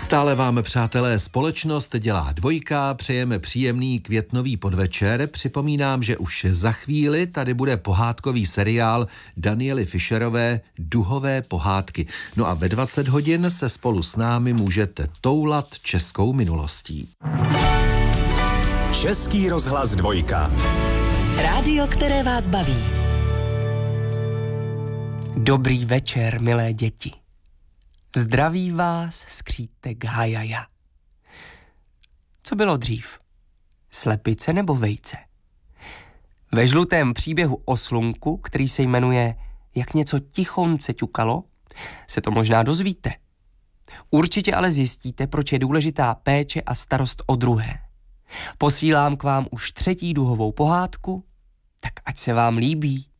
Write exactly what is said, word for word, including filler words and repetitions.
Stále vám, přátelé, společnost dělá dvojka, přejeme příjemný květnový podvečer. Připomínám, že už za chvíli tady bude pohádkový seriál Daniely Fischerové Duhové pohádky. No a ve dvacet hodin se spolu s námi můžete toulat českou minulostí. Český rozhlas dvojka. Rádio, které vás baví. Dobrý večer, milé děti. Zdraví vás skřítek Hajaja. Co bylo dřív? Slepice nebo vejce? Ve žlutém příběhu o slunku, který se jmenuje Jak něco tichonce ťukalo, se to možná dozvíte. Určitě ale zjistíte, proč je důležitá péče a starost o druhé. Posílám k vám už třetí duhovou pohádku, tak ať se vám líbí.